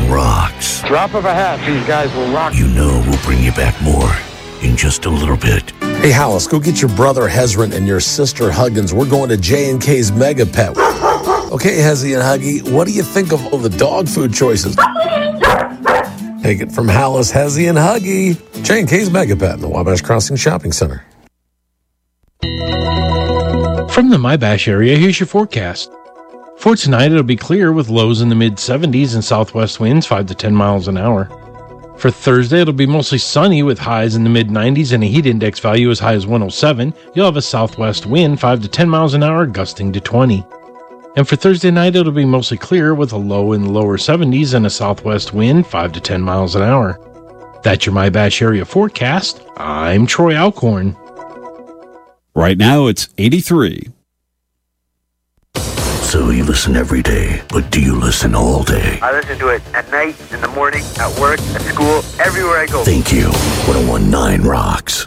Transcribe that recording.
rocks. Drop of a hat, these guys will rock. You know we'll bring you back more in just a little bit. Hey, Hollis, go get your brother Hezron and your sister Huggins. We're going to J&K's Mega Pet. Okay, Hezzy and Huggy, what do you think of all the dog food choices? Take it from Hollis, Hezzy, and Huggy. J&K's Mega Pet in the Wabash Crossing Shopping Center. From the MyBash area, here's your forecast. For tonight, it'll be clear with lows in the mid-70s and southwest winds 5 to 10 miles an hour. For Thursday, it'll be mostly sunny with highs in the mid-90s and a heat index value as high as 107. You'll have a southwest wind 5 to 10 miles an hour, gusting to 20. And for Thursday night, it'll be mostly clear with a low in the lower 70s and a southwest wind 5 to 10 miles an hour. That's your MyBash area forecast. I'm Troy Alcorn. Right now, it's 83. So you listen every day, but do you listen all day? I listen to it at night, in the morning, at work, at school, everywhere I go. Thank you. 101.9 rocks.